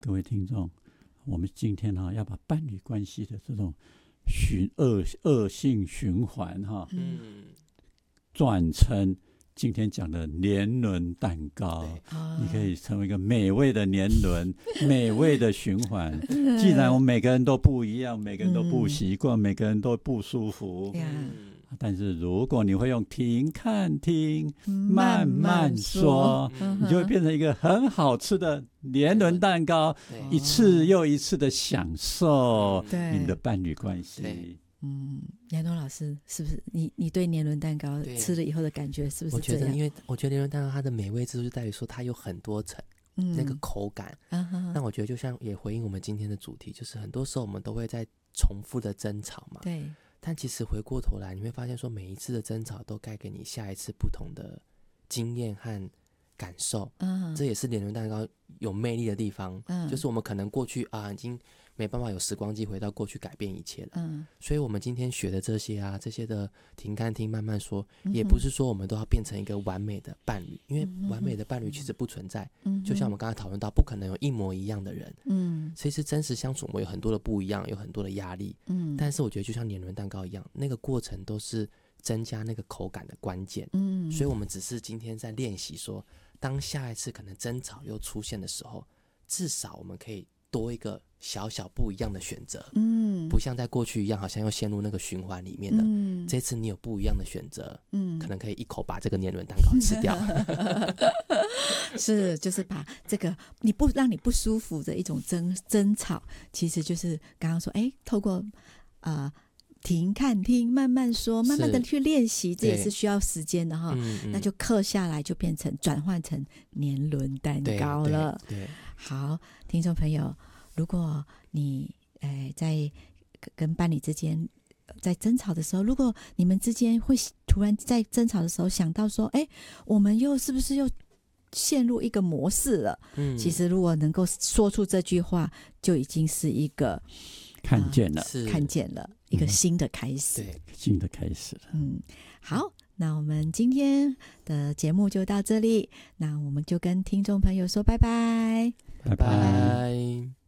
各位听众，我们今天要把伴侣关系的这种恶性循环转成今天讲的年轮蛋糕，你可以成为一个美味的年轮，美味的循环。既然我们每个人都不一样，每个人都不习惯，每个人都不舒服，但是如果你会用听、看、听，慢慢说，你就会变成一个很好吃的年轮蛋糕，一次又一次的享受你的伴侣关系。 亚东老师，是不是你对年轮蛋糕吃了以后的感觉是不是这样？ 因为我觉得年轮蛋糕它的美味之处就在于说它有很多层，那个口感。那我觉得就像也回应我们今天的主题，就是很多时候我们都会在重复的争吵嘛。 对。 但其实回过头来，你会发现说每一次的争吵都带给你下一次不同的经验和感受。这也是年轮蛋糕有魅力的地方。就是我们可能过去已经没办法有时光机回到过去改变一切了。所以我们今天学的这些的停看听慢慢说，也不是说我们都要变成一个完美的伴侣，因为完美的伴侣其实不存在。就像我们刚才讨论到，不可能有一模一样的人。其实真实相处我们有很多的不一样，有很多的压力。但是我觉得就像年轮蛋糕一样，那个过程都是增加那个口感的关键。所以我们只是今天在练习说，当下一次可能争吵又出现的时候，至少我们可以多一个小小不一样的选择。不像在过去一样好像又陷入那个循环里面了。这次你有不一样的选择。可能可以一口把这个年轮蛋糕吃掉。 是，就是把这个让你不舒服的一种争吵，其实就是刚刚说透过停看听慢慢说，慢慢的去练习，这也是需要时间的哈。那就刻下来，就变成转换成年轮蛋糕了。 对， 好，听众朋友，如果你在跟伴侣之间在争吵的时候，如果你们之间会突然在争吵的时候想到说，我们是不是又陷入一个模式了？其实如果能够说出这句话，就已经是一个看见了一个新的开始。 新的开始了。 好，那我们今天的节目就到这里，那我们就跟听众朋友说拜拜。 拜拜。